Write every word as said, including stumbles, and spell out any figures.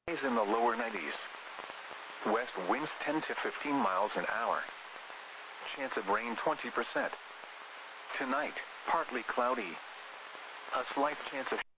Highs in the lower nineties. West winds ten to fifteen miles an hour. Chance of rain twenty percent. Tonight, partly cloudy. A slight chance of